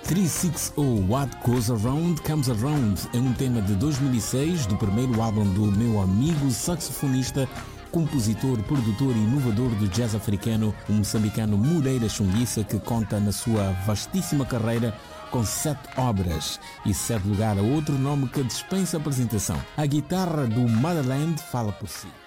360 What Goes Around Comes Around é um tema de 2006 do primeiro álbum do meu amigo saxofonista, compositor, produtor e inovador do jazz africano, o moçambicano Moreira Chunguissa, que conta na sua vastíssima carreira com 7 obras e cede lugar a outro nome que dispensa apresentação. A guitarra do Motherland fala por si.